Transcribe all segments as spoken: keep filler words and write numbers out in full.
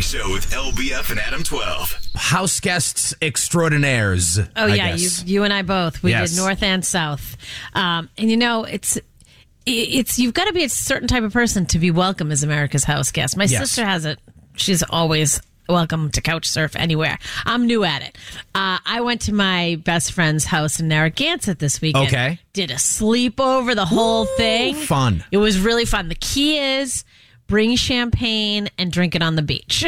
Show with L B F and Adam twelve. House guests extraordinaires. Oh, I yeah. You, guess. you and I both. We Yes. did North and South. Um, and, you know, it's... It's you've got to be a certain type of person to be welcome as America's house guest. My Yes. sister has it. She's always welcome to couch surf anywhere. I'm new at it. Uh, I went to my best friend's house in Narragansett this weekend. Okay. Did a sleepover, the whole Ooh, thing. fun. It was really fun. The key is bring champagne and drink it on the beach.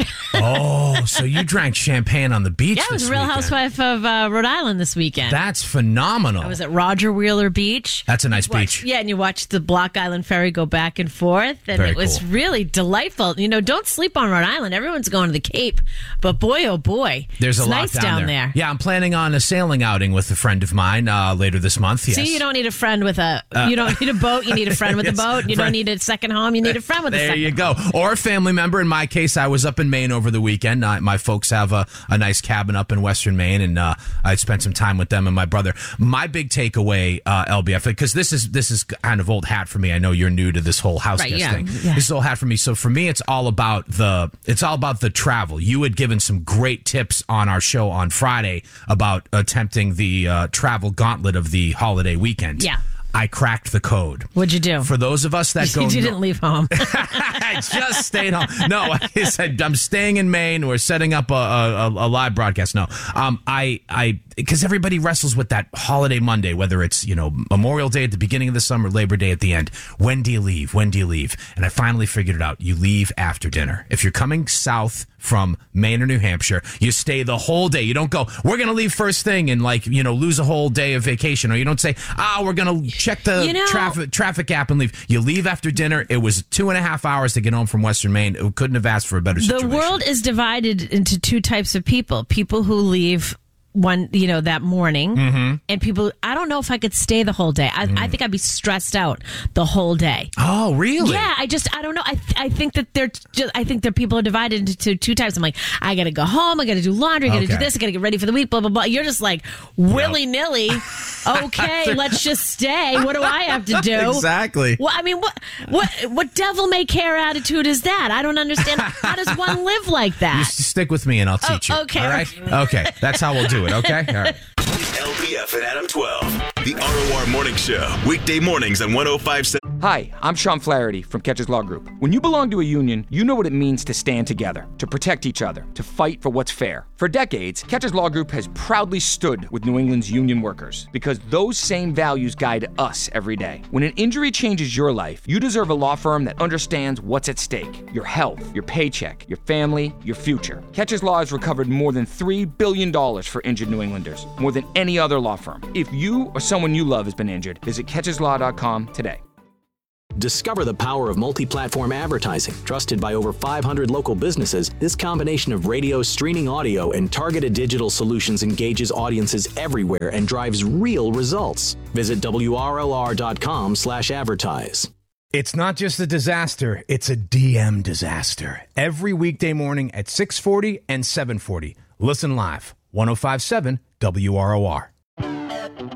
Oh, so you drank champagne on the beach Yeah, I was this a Real weekend. Housewife of uh, Rhode Island this weekend. That's phenomenal. I was at Roger Wheeler Beach. That's a nice You watch- beach. Yeah, and you watch the Block Island Ferry go back and forth, and Very it was cool. really delightful. You know, don't sleep on Rhode Island. Everyone's going to the Cape, but boy, oh boy, There's it's a lot nice down, down there. there. Yeah, I'm planning on a sailing outing with a friend of mine uh, later this month. Yes. See, you don't need a friend with a. You don't need a boat. You need a friend with Yes, a boat. You friend. don't need a second home. You need a friend with a There second. you go. Or a family member. In my case, I was up in Maine over the weekend. Uh, my folks have a, a nice cabin up in Western Maine, and uh, I spent some time with them and my brother. My big takeaway, uh, L B F, because this is this is kind of old hat for me. I know you're new to this whole house Right, guest yeah, thing. yeah. This is old hat for me. So for me, it's all about the it's all about the travel. You had given some great tips on our show on Friday about attempting the uh, travel gauntlet of the holiday weekend. Yeah. I cracked the code. What'd you do? For those of us that go you didn't no- leave home. I just stayed home. No, I said I'm staying in Maine. We're setting up a, a, a live broadcast. No, um, I, I, because everybody wrestles with that holiday Monday, whether it's you know Memorial Day at the beginning of the summer, Labor Day at the end. When do you leave? When do you leave? And I finally figured it out. You leave after dinner. If you're coming south from Maine or New Hampshire, you stay the whole day. You don't go, we're going to leave first thing and like, you know, lose a whole day of vacation. Or you don't say, ah, we're going to check the You know- traffic traffic app and leave. You leave after dinner. It was two and a half hours to get home from Western Maine. It couldn't have asked for a better The situation. world is divided into two types of people: people who leave one, you know, that morning, Mm-hmm. and people. I don't know if I could stay the whole day. I, Mm. I think I'd be stressed out the whole day. Oh, really? Yeah, I just I don't know. I th- I think that they're just I think that people are divided into two, two types. I'm like, I gotta go home. I gotta do laundry. I gotta Okay. do this. I gotta get ready for the week. Blah blah blah. You're just like willy nilly. Okay, let's just stay. What do I have to do? Exactly. Well, I mean, what what what devil may care attitude is that? I don't understand. How does one live like You that? s- stick with me and I'll teach Oh, you. okay. All right? Okay. That's how we'll do it. Okay? All right. L B F and Adam twelve. The R O R Morning Show. Weekday mornings on one oh five point seven. Hi, I'm Sean Flaherty from Catches Law Group. When you belong to a union, you know what it means to stand together, to protect each other, to fight for what's fair. For decades, Catches Law Group has proudly stood with New England's union workers because those same values guide us every day. When an injury changes your life, you deserve a law firm that understands what's at stake: your health, your paycheck, your family, your future. Catches Law has recovered more than three billion dollars for injured New Englanders, more than any other law firm. If you or someone you love has been injured, visit catches law dot com today. Discover the power of multi-platform advertising. Trusted by over five hundred local businesses, this combination of radio, streaming audio, and targeted digital solutions engages audiences everywhere and drives real results. Visit W R L R dot com slash advertise. It's not just a disaster, it's a D M disaster. Every weekday morning at six forty and seven forty. Listen live. one oh five point seven W R O R.